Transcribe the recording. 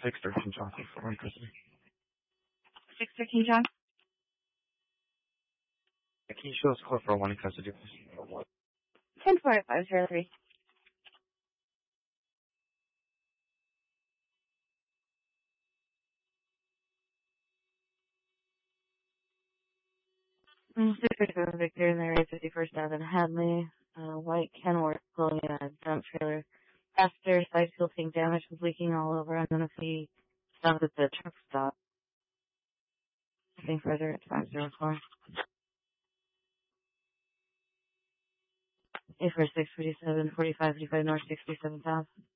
613 John for one custody. 613 John? Can you show us code for one in custody, please? 104503. Super Victor in the 51st Avenue Hadley. White Kenworth pulling in a dump trailer. Passenger side fuel tank damage was leaking all over. I'm going to see stop at the truck stop. Nothing further at 504. A for 647, 4555 North 67 South.